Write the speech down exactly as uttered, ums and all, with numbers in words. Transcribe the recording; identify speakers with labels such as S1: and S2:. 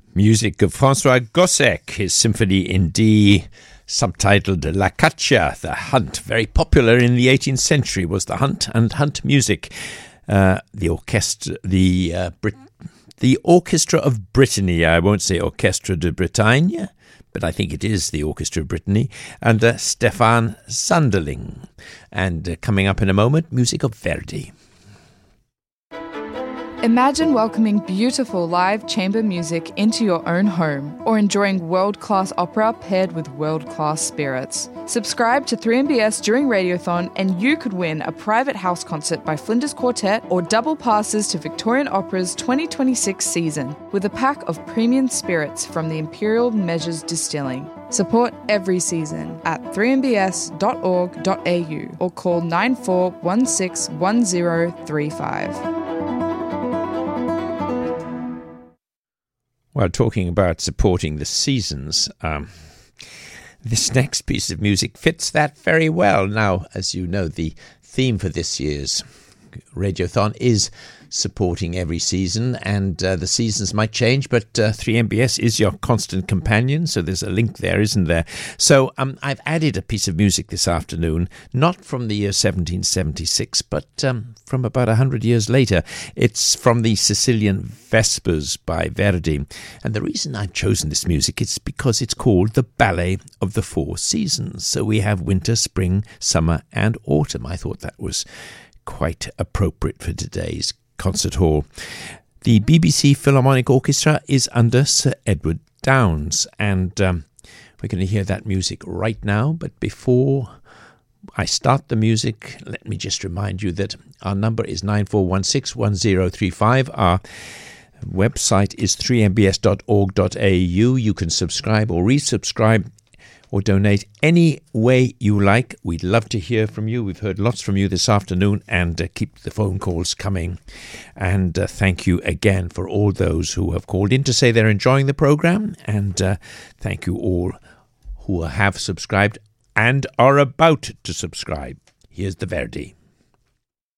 S1: Music of Francois Gossec, his symphony in D, subtitled La Caccia, The Hunt. Very popular in the eighteenth century was the hunt and hunt music. Uh, the orchestra, the uh, Brit- the Orchestra of Brittany. I won't say Orchestra de Bretagne, but I think it is the Orchestra of Brittany, and uh, Stefan Sanderling. And uh, coming up in a moment, music of Verdi.
S2: Imagine welcoming beautiful live chamber music into your own home, or enjoying world-class opera paired with world-class spirits. Subscribe to three M B S during Radiothon and you could win a private house concert by Flinders Quartet or double passes to Victorian Opera's twenty twenty-six season with a pack of premium spirits from the Imperial Measures Distilling. Support every season at three m b s dot org dot a u or call nine four one six one zero three five.
S1: Well, talking about supporting the seasons, um, this next piece of music fits that very well. Now, as you know, the theme for this year's Radiothon is supporting every season, and uh, the seasons might change, but uh, three M B S is your constant companion, so there's a link there, isn't there? So um, I've added a piece of music this afternoon, not from the year seventeen seventy-six, but um, from about one hundred years later. It's from the Sicilian Vespers by Verdi, and the reason I've chosen this music is because it's called the Ballet of the Four Seasons. So we have winter, spring, summer, and autumn. I thought that was quite appropriate for today's concert hall. The B B C Philharmonic Orchestra is under Sir Edward Downes, and um, we're going to hear that music right now. But before I start the music, let me just remind you that our number is nine four one six one zero three five. Our website is three m b s dot org dot a u. You can subscribe or resubscribe or donate any way you like. We'd love to hear from you. We've heard lots from you this afternoon, and uh, keep the phone calls coming. And uh, thank you again for all those who have called in to say they're enjoying the program. And uh, thank you all who have subscribed and are about to subscribe. Here's the Verdi.